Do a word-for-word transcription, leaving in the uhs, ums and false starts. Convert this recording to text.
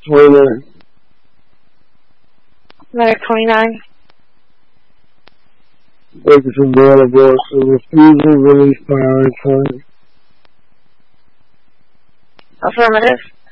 twenty-nine. Letter twenty-nine. Breaking from water boss, so refusal, release, priority, time. Affirmative.